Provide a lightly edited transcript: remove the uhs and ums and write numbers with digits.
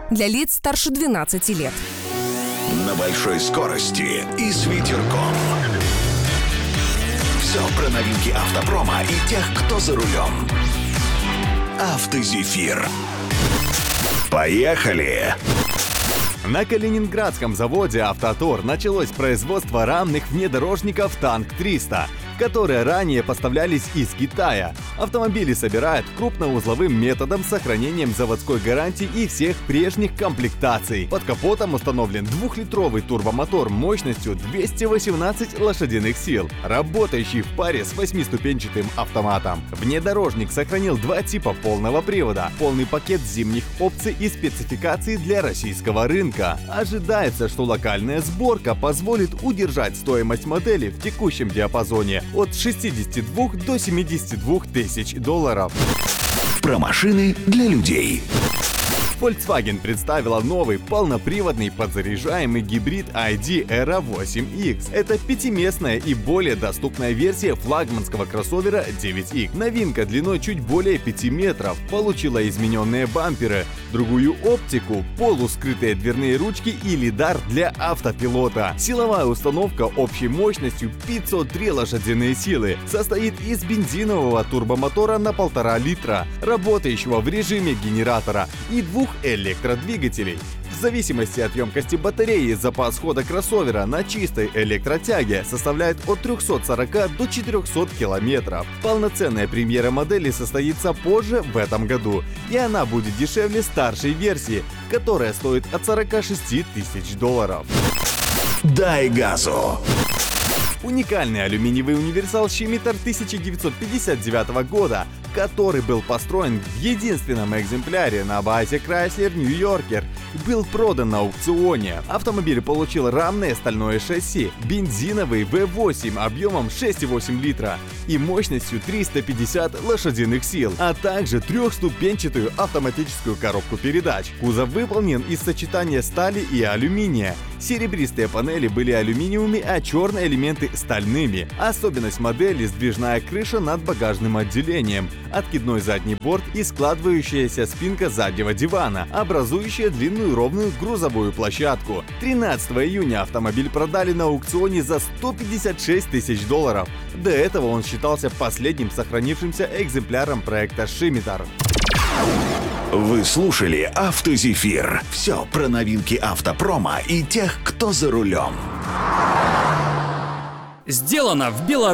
Для лиц старше 12 лет. На большой скорости и с ветерком. Все про новинки автопрома и тех, кто за рулем. «Автозефир». Поехали! На калининградском заводе «Автотор» началось производство рамных внедорожников «Танк-300», которые ранее поставлялись из Китая. Автомобили собирают крупноузловым методом с сохранением заводской гарантии и всех прежних комплектаций. Под капотом установлен 2-литровый турбомотор мощностью 218 лошадиных сил, работающий в паре с 8-ступенчатым автоматом. Внедорожник сохранил 2 типа полного привода, полный пакет зимних опций и спецификаций для российского рынка. Ожидается, что локальная сборка позволит удержать стоимость модели в текущем диапазоне от 62 до 72 тысяч долларов. Про машины для людей. Volkswagen представила новый полноприводный подзаряжаемый гибрид ID Era 8X. Это пятиместная и более доступная версия флагманского кроссовера 9X. Новинка длиной чуть более 5 метров, получила измененные бамперы, другую оптику, полускрытые дверные ручки и лидар для автопилота. Силовая установка общей мощностью 503 лошадиные силы состоит из бензинового турбомотора на 1,5 литра, работающего в режиме генератора, и 2 электродвигателей. В зависимости от емкости батареи запас хода кроссовера на чистой электротяге составляет от 340 до 400 километров. Полноценная премьера модели состоится позже в этом году, и она будет дешевле старшей версии, которая стоит от 46 тысяч долларов. Дай газу! Уникальный алюминиевый универсал Шимитер 1959 года, который был построен в единственном экземпляре на базе Chrysler New Yorker, был продан на аукционе. Автомобиль получил рамное стальное шасси, бензиновый V8 объемом 6,8 литра и мощностью 350 лошадиных сил, а также 3-ступенчатую автоматическую коробку передач. Кузов выполнен из сочетания стали и алюминия. Серебристые панели были алюминиевыми, а черные элементы стальными. Особенность модели — сдвижная крыша над багажным отделением, откидной задний борт и складывающаяся спинка заднего дивана, образующая длинную ровную грузовую площадку. 13 июня автомобиль продали на аукционе за 156 тысяч долларов. До этого он считался последним сохранившимся экземпляром проекта Шимитер. Вы слушали «Автозефир». Все про новинки автопрома и тех, кто за рулем. Сделано в Беларуси.